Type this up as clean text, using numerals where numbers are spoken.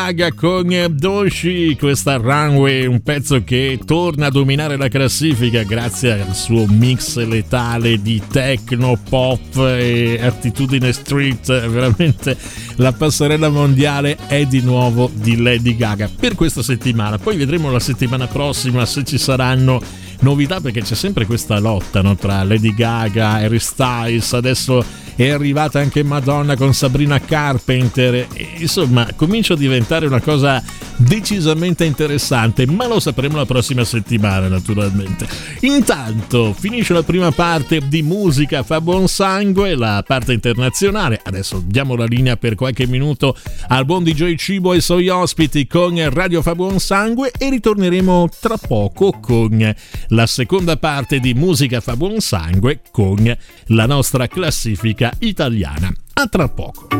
Gaga con Doshi, questa Runway, un pezzo che torna a dominare la classifica grazie al suo mix letale di techno, pop e attitudine street. Veramente la passerella mondiale è di nuovo di Lady Gaga per questa settimana. Poi vedremo la settimana prossima se ci saranno novità, perché c'è sempre questa lotta, no, tra Lady Gaga e Harry Styles. Adesso è arrivata anche Madonna con Sabrina Carpenter e, insomma, comincia a diventare una cosa decisamente interessante, ma lo sapremo la prossima settimana naturalmente. Intanto finisce la prima parte di Musica fa buon sangue, la parte internazionale. Adesso diamo la linea per qualche minuto al buon DJ Cibo e i suoi ospiti con Radio fa buon sangue e ritorneremo tra poco con la seconda parte di Musica fa buon sangue con la nostra classifica italiana. A tra poco.